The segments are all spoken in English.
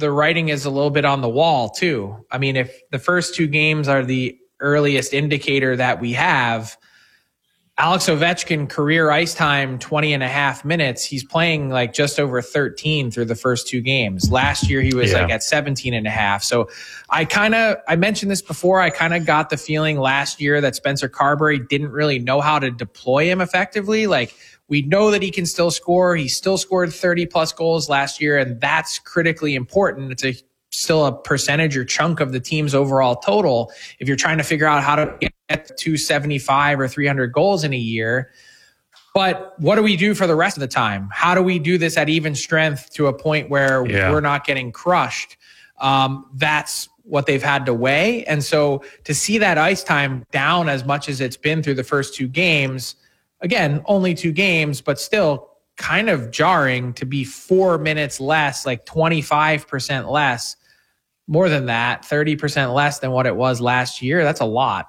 the writing is a little bit on the wall too. I mean, if the first two games are the earliest indicator that we have, Alex Ovechkin career ice time, 20 and a half minutes. He's playing like just over 13 through the first two games. Last year, he was like at 17 and a half. So I mentioned this before. I kind of got the feeling last year that Spencer Carberry didn't really know how to deploy him effectively. Like, we know that he can still score. He still scored 30 plus goals last year, and that's critically important. It's still a percentage or chunk of the team's overall total. If you're trying to figure out how to get 275 or 300 goals in a year. But what do we do for the rest of the time? How do we do this at even strength to a point where we're not getting crushed? That's what they've had to weigh. And so to see that ice time down as much as it's been through the first two games, again, only two games, but still kind of jarring to be 4 minutes less, like 25% less, more than that, 30% less than what it was last year. That's a lot.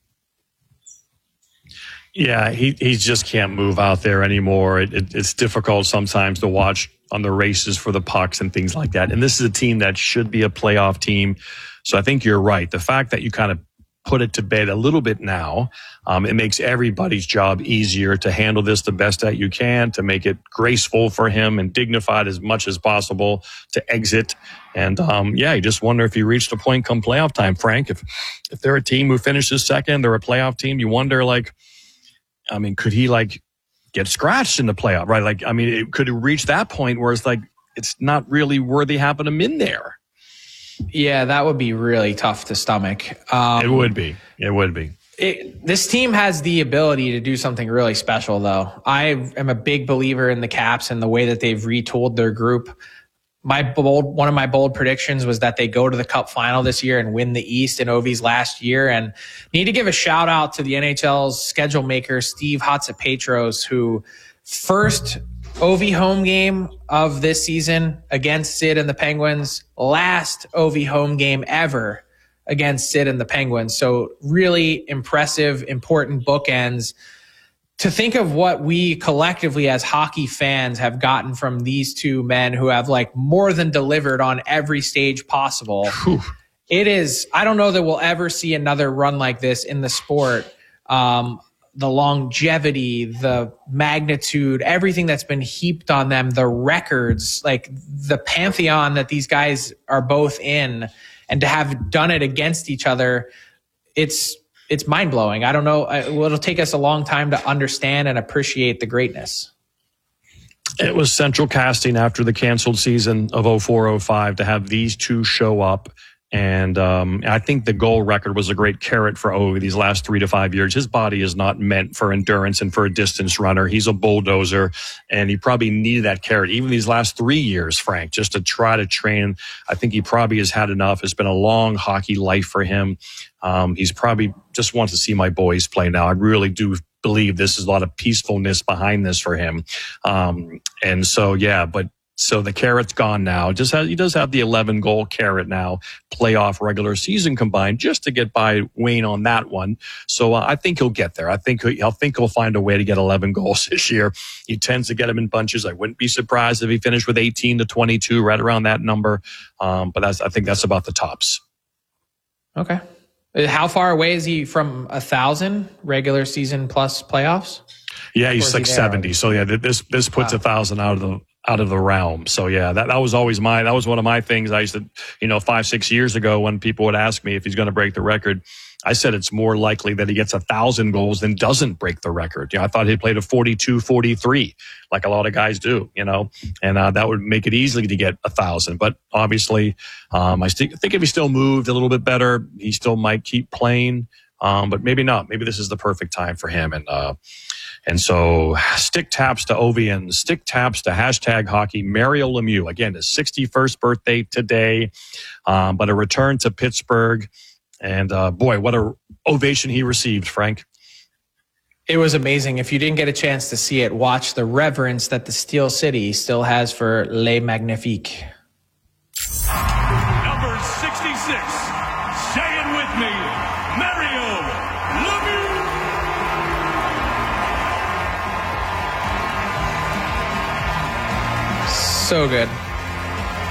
Yeah, he just can't move out there anymore. It's difficult sometimes to watch on the races for the pucks and things like that. And this is a team that should be a playoff team. So I think you're right. The fact that you kind of put it to bed a little bit now, it makes everybody's job easier to handle this the best that you can, to make it graceful for him and dignified as much as possible to exit. And you just wonder if he reached a point come playoff time, Frank. If they're a team who finishes second, they're a playoff team, you wonder, like, I mean, could he get scratched in the playoff, right? Could it reach that point where it's like, it's not really worthy having him in there? Yeah, that would be really tough to stomach. It would be. This team has the ability to do something really special, though. I am a big believer in the Caps and the way that they've retooled their group. One of my bold predictions was that they go to the Cup final this year and win the East in Ovi's last year. And need to give a shout out to the NHL's schedule maker, Steve Hatzapetros, who first Ovi home game of this season against Sid and the Penguins, last Ovi home game ever against Sid and the Penguins. So really impressive, important bookends. To think of what we collectively as hockey fans have gotten from these two men who have more than delivered on every stage possible. Whew. It is, I don't know that we'll ever see another run like this in the sport. The longevity, the magnitude, everything that's been heaped on them, the records, the pantheon that these guys are both in, and to have done it against each other, it's mind-blowing. I don't know. It'll take us a long time to understand and appreciate the greatness. It was central casting after the canceled season of 04-05 to have these two show up. And I think the goal record was a great carrot for Ovi these last 3 to 5 years. His body is not meant for endurance and for a distance runner. He's a bulldozer, and he probably needed that carrot even these last 3 years, Frank, just to try to train. I think he probably has had enough. It's been a long hockey life for him. He's probably just wants to see my boys play now. I really do believe this is a lot of peacefulness behind this for him. So the carrot's gone now. He does have the 11-goal carrot now, playoff regular season combined, just to get by Wayne on that one. So I think he'll get there. I think he'll find a way to get 11 goals this year. He tends to get them in bunches. I wouldn't be surprised if he finished with 18 to 22, right around that number. But I think that's about the tops. Okay. How far away is he from 1,000 regular season plus playoffs? Yeah, he's 70. So yeah, this puts 1,000 out of the realm. So yeah, that was always that was one of my things. I used to, 5-6 years ago when people would ask me if he's going to break the record, I said it's more likely that he gets 1,000 goals than doesn't break the record. I thought he played a 42-43 like a lot of guys do, and that would make it easy to get 1,000. But obviously, I think if he still moved a little bit better, he still might keep playing. But maybe not. Maybe this is the perfect time for him. And so stick taps to Ovi and stick taps to #hockey. Mario Lemieux, again, his 61st birthday today, but a return to Pittsburgh. And boy, what a ovation he received, Frank. It was amazing. If you didn't get a chance to see it, watch the reverence that the Steel City still has for Les Magnifiques. Number 66, say it with me, Mario Lemieux. So good.